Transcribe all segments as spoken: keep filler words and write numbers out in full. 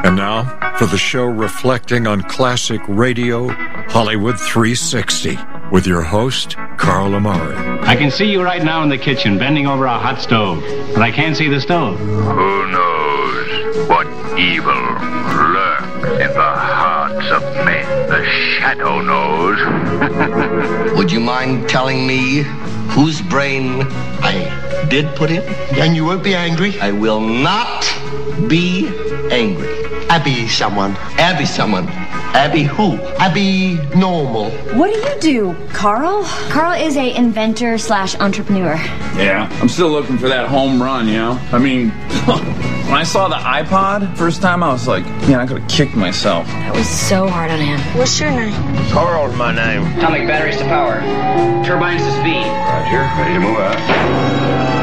And now, for the show reflecting on classic radio, Hollywood three sixty, with your host, Carl Amari. I can see you right now in the kitchen, bending over a hot stove, but I can't see the stove. Who knows what evil lurks in the hearts of men? The shadow knows. Would you mind telling me whose brain I did put in? And you won't be angry? I will not be angry. Abby someone. Abby someone. Abby who? Abby normal. What do you do, Carl? Carl is a inventor slash entrepreneur. Yeah, I'm still looking for that home run, you know? I mean, when I saw the iPod first time, I was like, man, I could have kicked myself. That was so hard on him. What's your name? Carl's my name. Atomic batteries to power. Turbines to speed. Roger, ready to move out.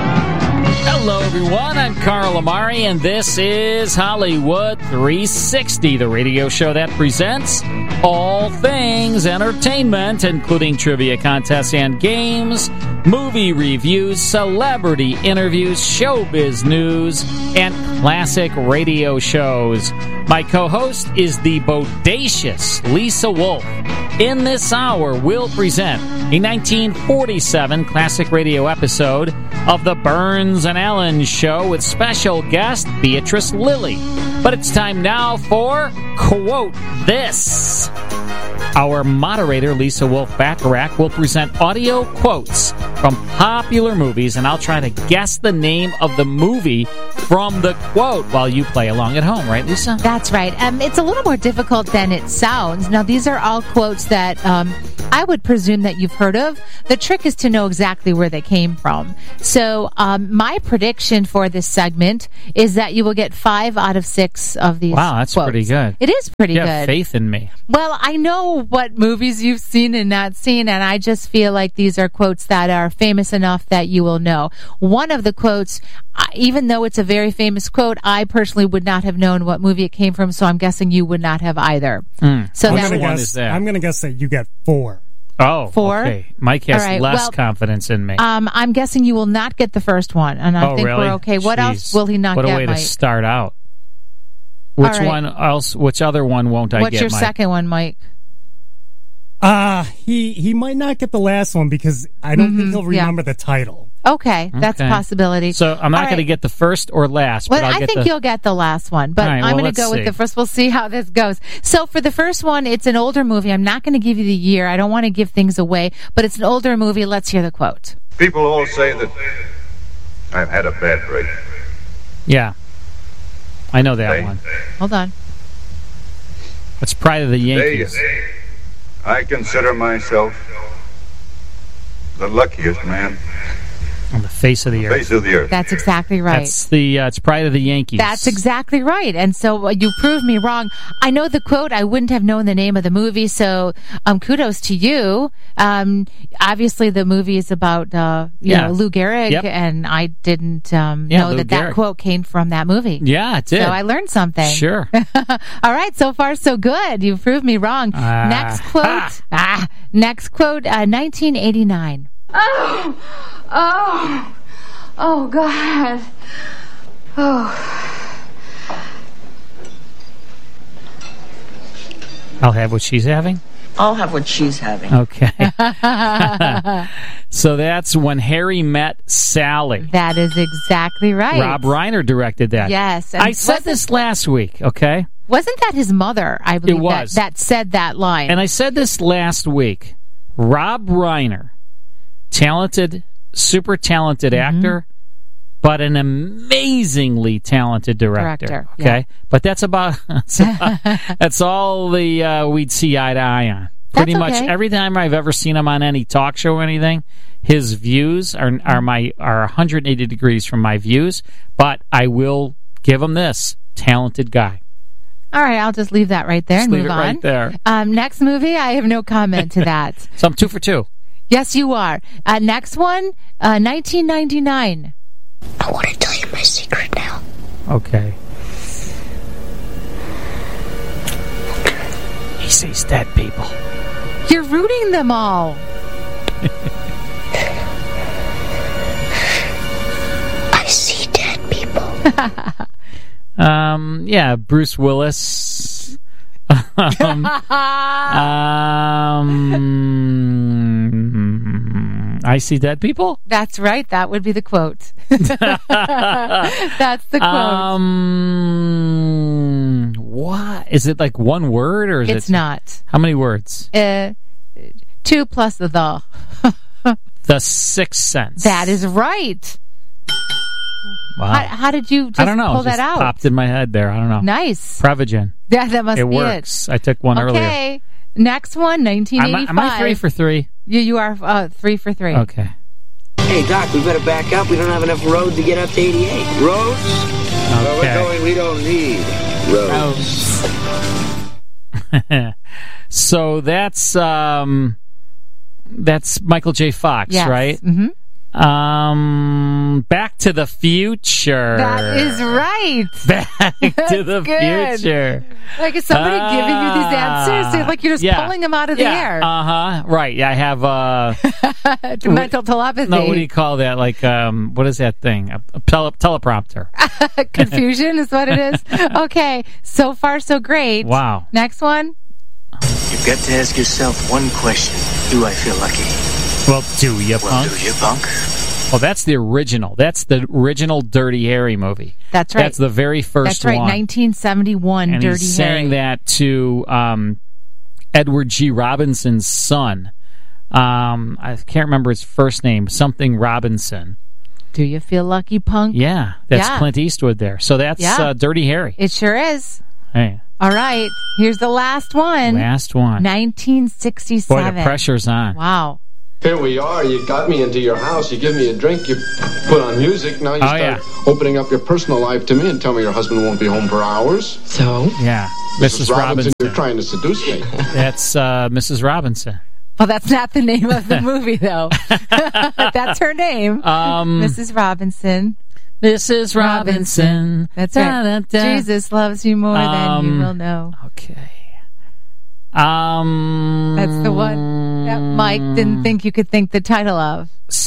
Hello, everyone. I'm Carl Amari, and this is Hollywood three sixty, the radio show that presents all things entertainment, including trivia contests and games, movie reviews, celebrity interviews, showbiz news, and classic radio shows. My co-host is the bodacious Lisa Wolf. In this hour, we'll present a nineteen forty-seven classic radio episode of The Burns and Allen Show with special guest Beatrice Lillie. But it's time now for Quote This. Our moderator, Lisa Wolf Bacharach, will present audio quotes from popular movies, and I'll try to guess the name of the movie from the quote while you play along at home, right, Lisa? That's right. Um, it's a little more difficult than it sounds. Now, these are all quotes that um, I would presume that you've heard of. The trick is to know exactly where they came from. So um, my prediction for this segment is that you will get five out of six of these Wow, that's quotes. pretty good. It is pretty you good. have faith in me. Well, I know what movies you've seen and not seen, and I just feel like these are quotes that are famous enough that you will know. One of the quotes, even though it's a very famous quote, I personally would not have known what movie it came from, so I'm guessing you would not have either. Mm. So Which that one guess, is that? I'm going to guess that you get four. Oh, Four? okay. Mike has All right, less well, confidence in me. Um, I'm guessing you will not get the first one, and I oh, think really? we're okay. What Jeez. else will he not what get, a way Mike? to start out. Which right. one else? Which other one won't I What's get, your Mike? second one, Mike? Uh, he, he might not get the last one because I don't Mm-hmm, think he'll yeah. remember the title. Okay, that's a Okay. possibility. So I'm not All going to right. get the first or last, Well, but I'll I get think the... you'll get the last one, but All right, I'm well, going to go let's with see. the first. We'll see how this goes. So for the first one, it's an older movie. I'm not going to give you the year. I don't want to give things away, but it's an older movie. Let's hear the quote. People all say that I've had a bad break. Yeah. I know that They- one. Hold on. It's Pride of the Yankees. They, I consider myself the luckiest man On the face of the on the earth. face of the earth. That's exactly right. That's the uh, it's Pride of the Yankees. That's exactly right. And so uh, you proved me wrong. I know the quote. I wouldn't have known the name of the movie. So um, kudos to you. Um, obviously, the movie is about uh, you Yeah. know Lou Gehrig, Yep. and I didn't um, Yeah, know Lou that Gehrig. that quote came from that movie. Yeah, it did. So I learned something. Sure. All right, so far so good. You proved me wrong. Ah. Next quote. Ha. Ah, next quote. Uh, nineteen eighty-nine. Oh, oh, oh, God. Oh. I'll have what she's having. I'll have what she's having. Okay. So that's When Harry Met Sally. That is exactly right. Rob Reiner directed that. Yes. and I said wasn't- this last week, okay? Wasn't that his mother, I believe, It was. That, that said that line? And I said this last week. Rob Reiner, talented, super talented Mm-hmm. actor, but an amazingly talented director. Director, okay, yeah. but that's about that's, about, that's all the uh, we'd see eye to eye on. Pretty That's much okay. every time I've ever seen him on any talk show or anything, his views are are my are one hundred eighty degrees from my views. But I will give him this: talented guy. All right, I'll just leave that right there Just and leave move it on. right there. Um, next movie, I have no comment to that. So I'm two for two. Yes, you are. Uh, next one, uh, nineteen ninety-nine. I want to tell you my secret now. Okay. He sees dead people. You're rooting them all. I see dead people. Um, yeah, Bruce Willis. um, um, I see dead people? That's right. That would be the quote. That's the quote. Um, what? Is it like one word or is it's it? It's not. How many words? Uh, two plus the the. The Sixth Sense. That is right. Wow. How, how did you just I don't know. pull It just that out? Popped in my head there. I don't know. Nice. Prevagen. Yeah, that must it be works. it. I took one okay. earlier. Okay. Next one, nineteen eighty-five. Am I, am I three for three? You, you are uh, three for three. Okay. Hey, Doc, we better back up. We don't have enough road to get up to eighty-eight. Roads? Okay. Where we're going, we don't need roads. roads. So that's um, that's Michael J. Fox, yes. right? Mm-hmm. Um, Back to the Future. That is right. Back to the good. Future. Like, is somebody uh, giving you these answers? They're like you're just yeah. pulling them out of yeah. the air. Uh huh. Right. Yeah, I have uh, mental telepathy. No, what do you call that? Like, um, what is that thing? A, a tele- teleprompter. Confusion is what it is. Okay. So far, so great. Wow. Next one. You've got to ask yourself one question: do I feel lucky? Well, do you, well, punk? do you, punk? Well, that's the original. That's the original Dirty Harry movie. That's right. That's the very first one. That's right, one. nineteen seventy-one, and Dirty he's Harry. saying that to um, Edward G. Robinson's son. Um, I can't remember his first name. Something Robinson. Do you feel lucky, punk? Yeah, that's yeah. Clint Eastwood there. So that's yeah. uh, Dirty Harry. It sure is. Hey. All right. Here's the last one. Last one. nineteen sixty-seven. Boy, the pressure's on. Wow. Here we are. You got me into your house. You give me a drink. You put on music. Now you oh, start yeah. opening up your personal life to me and tell me your husband won't be home for hours. So? Yeah. Missus Missus Robinson. Robinson. You're trying to seduce me. That's uh, Missus Robinson. Well, that's not the name of the movie, though. That's her name. Um, Missus Robinson. Missus Robinson. That's right. Da, da, da. Jesus loves you more um, than you will know. Okay. Um, That's the one that Mike didn't think you could think the title of.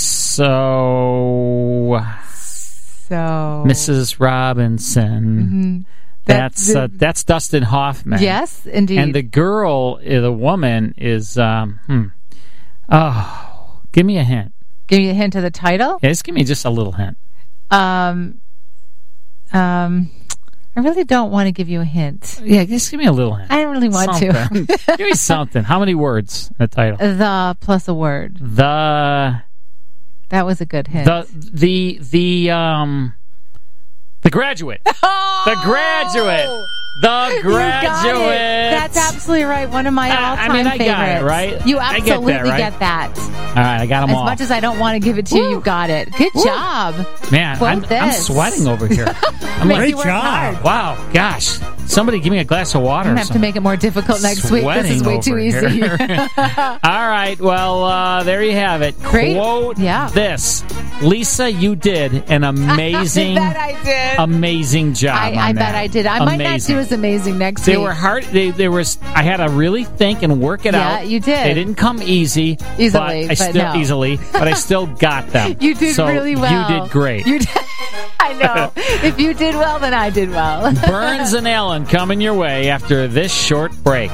So, so Missus Robinson. Mm-hmm. That's that's, uh, that's Dustin Hoffman. Yes, indeed. And the girl, the woman, is um. Hmm. Oh, give me a hint. Give me a hint of the title. Yeah, just give me just a little hint. Um, um. I really don't want to give you a hint. Yeah, just give me a little hint. I don't really want something. to. Give me something. How many words in the title? The plus a word. The. That was a good hint. The the the um. The Graduate. Oh! The Graduate. The Graduate. That's absolutely right. One of my uh, all-time I mean, I favorites. Got it, right? You absolutely I get that. Right? get that. All right, I got them as all. As much as I don't want to give it to you, you got it. Good Woo. job. Man, I'm, I'm sweating over here. I'm like, Great job. Hard. Wow, gosh. Somebody give me a glass of water. I'm going to have to make it more difficult next week. This is way too easy. All right, well, uh, there you have it. Great. Quote yeah. this. Lisa, you did an amazing, I bet I did. amazing job I, on I that. bet I did. I amazing. might not do as amazing next they week. They were hard. They, there was. I had to really think and work it yeah, out. Yeah, you did. They didn't come easy. Easily, but I but still no. easily, but I still got them. You did so really well. You did great. You did. I know. If you did well, then I did well. Burns and Allen coming your way after this short break.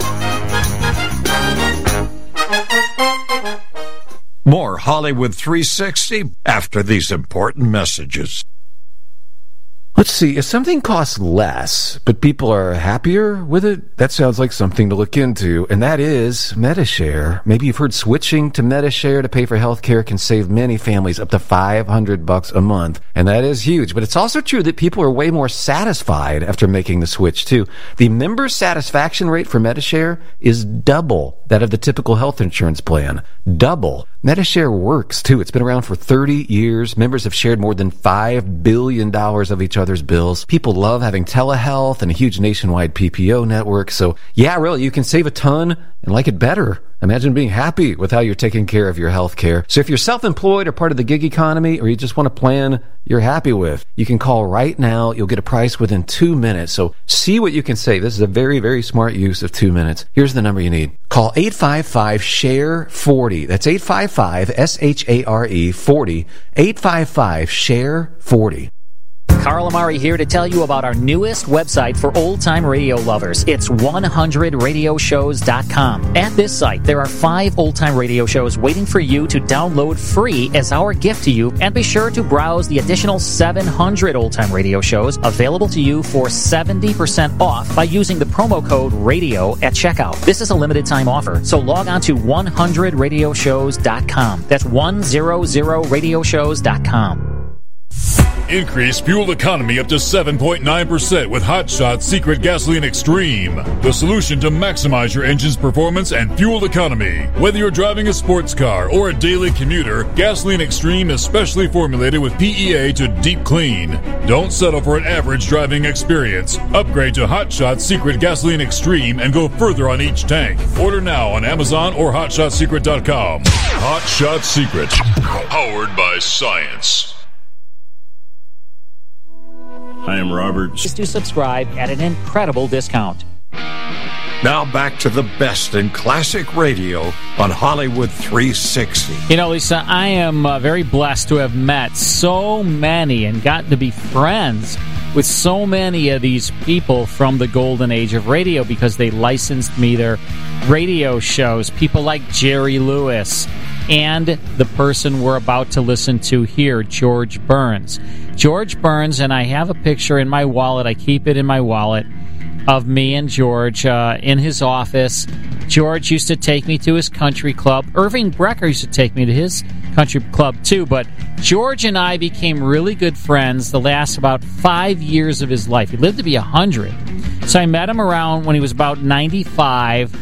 More Hollywood three sixty after these important messages. Let's see, if something costs less, but people are happier with it, that sounds like something to look into, and that is Medi-Share. Maybe you've heard switching to Medi-Share to pay for health care can save many families up to five hundred bucks a month, and that is huge. But it's also true that people are way more satisfied after making the switch, too. The member satisfaction rate for Medi-Share is double that of the typical health insurance plan. Double. Medi-Share works, too. It's been around for thirty years. Members have shared more than five billion dollars of each other's bills. People love having telehealth and a huge nationwide P P O network. So, yeah, really, you can save a ton and like it better. Imagine being happy with how you're taking care of your health care. So if you're self-employed or part of the gig economy, or you just want a plan you're happy with, you can call right now. You'll get a price within two minutes. So see what you can save. This is a very, very smart use of two minutes. Here's the number you need. Call eight five five, S H A R E, forty. That's eight five five, S H A R E, forty. eight five five, S H A R E, forty. Carl Amari here to tell you about our newest website for old-time radio lovers. It's one hundred radio shows dot com. At this site, there are five old-time radio shows waiting for you to download free as our gift to you, and be sure to browse the additional seven hundred old-time radio shows available to you for seventy percent off by using the promo code RADIO at checkout. This is a limited-time offer, so log on to one hundred radio shows dot com. That's one hundred radio shows dot com. Increase fuel economy up to seven point nine percent with Hot Shot Secret Gasoline Extreme, the solution to maximize your engine's performance and fuel economy. Whether you're driving a sports car or a daily commuter, Gasoline Extreme is specially formulated with P E A to deep clean. Don't settle for an average driving experience. Upgrade to Hot Shot Secret Gasoline Extreme and go further on each tank. Order now on Amazon or hot shot secret dot com. Hot Shot Secret, powered by science. I am Robert. Just to subscribe at an incredible discount. Now back to the best in classic radio on Hollywood three sixty. You know, Lisa, I am uh, very blessed to have met so many and gotten to be friends with so many of these people from the golden age of radio because they licensed me their radio shows. People like Jerry Lewis and the person we're about to listen to here, George Burns. George Burns, and I have a picture in my wallet. I keep it in my wallet of me and George uh, in his office. George used to take me to his country club. Irving Brecker used to take me to his country club too, but George and I became really good friends the last about five years of his life. He lived to be one hundred. So I met him around when he was about ninety-five,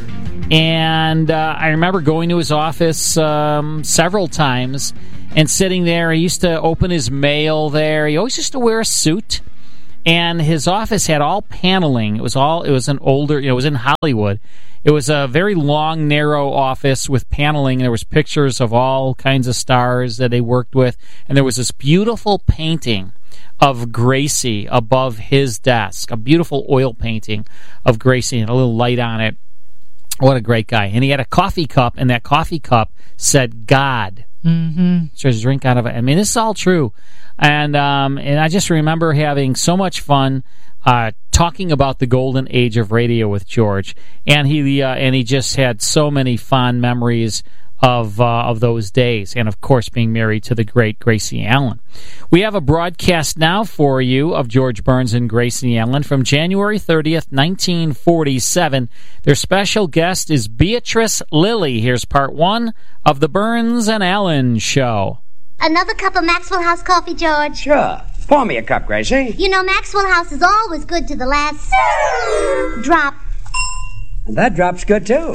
and uh, I remember going to his office um, several times and sitting there. He used to open his mail there. He always used to wear a suit. And his office had all paneling. It was all. It was an older. You know, it was in Hollywood. It was a very long, narrow office with paneling. There was pictures of all kinds of stars that they worked with, and there was this beautiful painting of Gracie above his desk. A beautiful oil painting of Gracie and a little light on it. What a great guy! And he had a coffee cup, and that coffee cup said "God." Mm-hmm. So just drink out of it. I mean, this is all true. And um, and I just remember having so much fun uh, talking about the golden age of radio with George, and he uh, and he just had so many fond memories of uh, of those days, and of course being married to the great Gracie Allen. We have a broadcast now for you of George Burns and Gracie Allen from January thirtieth, nineteen forty-seven. Their special guest is Beatrice Lillie. Here's part one of the Burns and Allen Show. Another cup of Maxwell House coffee, George? Sure. Pour me a cup, Gracie. You know, Maxwell House is always good to the last drop. And that drop's good, too.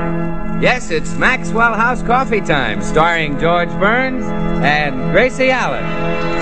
Yes, it's Maxwell House coffee time, starring George Burns and Gracie Allen.